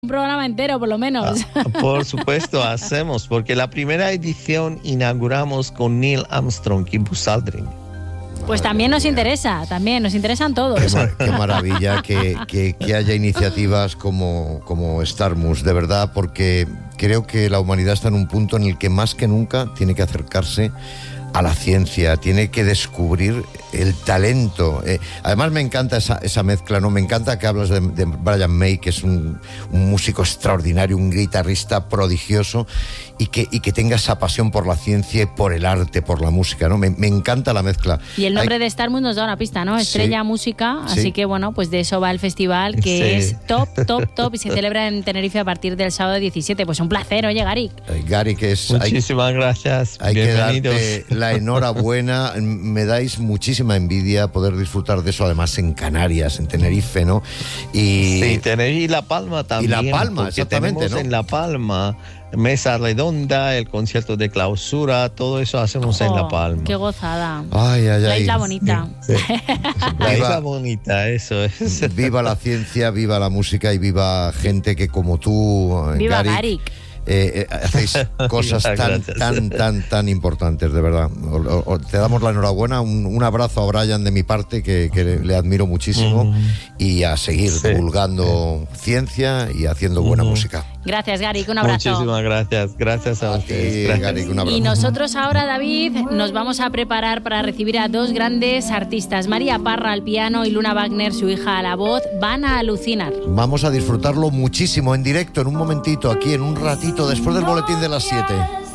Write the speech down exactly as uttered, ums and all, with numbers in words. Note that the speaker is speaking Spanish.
Un programa entero, por lo menos. Ah, por supuesto, hacemos, porque la primera edición inauguramos con Neil Armstrong y Buzz Aldrin. Pues también nos interesa, también nos interesan todos. Qué, mar- qué maravilla que, que, que haya iniciativas como, como Starmus, de verdad, porque creo que la humanidad está en un punto en el que más que nunca tiene que acercarse a la ciencia, tiene que descubrir el talento. Eh, además me encanta esa, esa mezcla, ¿no? Me encanta que hablas de, de Brian May, que es un, un músico extraordinario, un guitarrista prodigioso, y que, y que tenga esa pasión por la ciencia y por el arte, por la música, ¿no? Me, me encanta la mezcla. Y el nombre Hay... de Starmus nos da una pista, ¿no? Estrella Sí. Música, Sí. así que bueno, pues de eso va el festival, que Sí. es top, top, top, y se celebra en Tenerife a partir del sábado diecisiete. Pues un placer, oye, Garik. Eh, Gary, que es... Muchísimas hay, gracias. hay que Bienvenidos. darte la enhorabuena. Me dais muchísima envidia poder disfrutar de eso, además en Canarias, en Tenerife, ¿no? Y... Sí, Tenerife y La Palma también. Y La Palma, porque exactamente, tenemos ¿no? en La Palma mesa redonda, el concierto de clausura, todo eso hacemos en La Oh, Palma. qué gozada. Ay, ay, La ay. isla bonita. Sí. La Viva- isla bonita, eso es. Viva la ciencia, viva la música y viva gente que como tú, eh, Viva Gary, Garik. eh, eh, hacéis cosas Muchas tan, gracias. tan, tan, tan importantes, de verdad. O- o- o- te damos la enhorabuena, un, un abrazo a Brian de mi parte, que, que le, le admiro muchísimo, Mm. y a seguir Sí. divulgando ciencia y haciendo buena Mm. música. Gracias, Garik, un abrazo. Muchísimas gracias. Gracias a A ustedes. ti, Gracias. Gary, un abrazo. Y nosotros ahora, David, nos vamos a preparar para recibir a dos grandes artistas. María Parra al piano y Luna Wagner, su hija, a la voz. Van a alucinar. Vamos a disfrutarlo muchísimo en directo, en un momentito, aquí, en un ratito, después del boletín de las siete.